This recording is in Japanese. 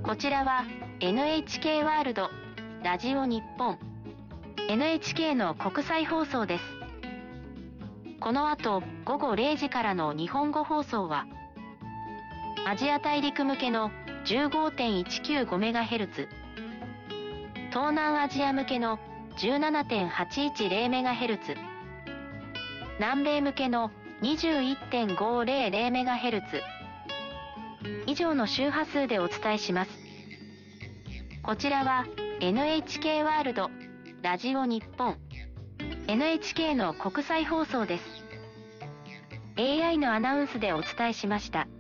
こちらは NHK ワールド、ラジオ日本、NHK の国際放送です。この後、午後0時からの日本語放送は、アジア大陸向けの 15.195MHz、東南アジア向けの 17.810MHz、南米向けの 21.500MHz、以上の周波数でお伝えします。こちらは NHK ワールド、ラジオ日本、NHK の国際放送です。AI のアナウンスでお伝えしました。